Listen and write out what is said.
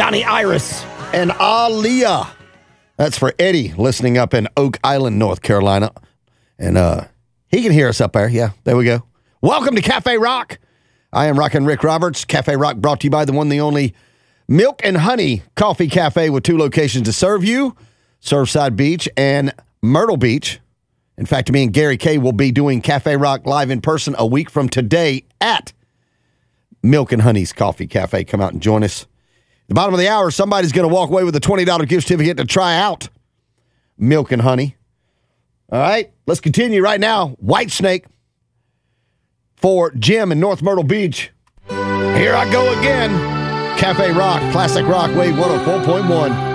Johnny Iris and Aaliyah. That's for Eddie listening up in Oak Island, North Carolina. And he can hear us up there. Yeah, there we go. Welcome to Cafe Rock. I am Rockin' Rick Roberts. Cafe Rock brought to you by the one, the only Milk and Honey Coffee Cafe with 2 locations to serve you, Surfside Beach and Myrtle Beach. In fact, me and Gary Kay will be doing Cafe Rock live in person a week from today at Milk and Honey's Coffee Cafe. Come out and join us. At the bottom of the hour, somebody's going to walk away with a $20 gift certificate to try out Milk and Honey. All right, let's continue right now. Whitesnake for Jim in North Myrtle Beach. Here I go again. Cafe Rock, Classic Rock, Wave 104.1.